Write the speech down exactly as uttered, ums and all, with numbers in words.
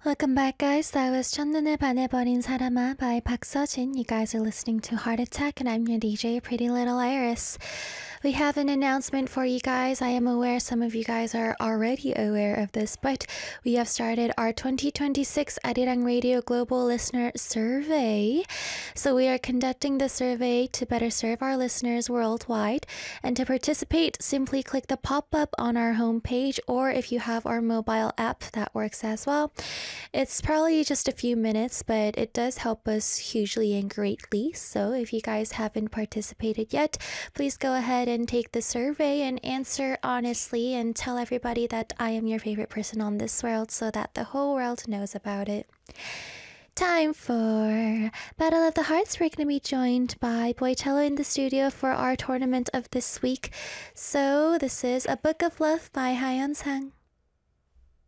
Welcome back, guys. That was 첫눈에 반해버린 사람아 by Park Seo-jin. You guys are listening to Heart Attack, and I'm your D J, Pretty Little Iris. We have an announcement for you guys. I am aware some of you guys are already aware of this, but we have started our twenty twenty-six Arirang Radio Global Listener Survey. So we are conducting the survey to better serve our listeners worldwide. And to participate, simply click the pop-up on our homepage, or if you have our mobile app, that works as well. It's probably just a few minutes, but it does help us hugely and greatly. So if you guys haven't participated yet, please go ahead and take the survey and answer honestly and tell everybody that I am your favorite person on this world so that the whole world knows about it. Time for Battle of the Hearts. We're going to be joined by Boitello in the studio for our tournament of this week. So this is A Book of Love by Hayeon Sang.